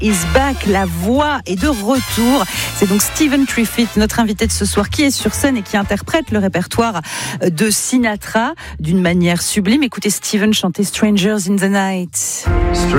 is back. La voix est de retour. C'est donc Stephen Triffitt, notre invité de ce soir, qui est sur scène et qui interprète le répertoire de Sinatra d'une manière sublime. Écoutez Stephen chanter Strangers in the Night.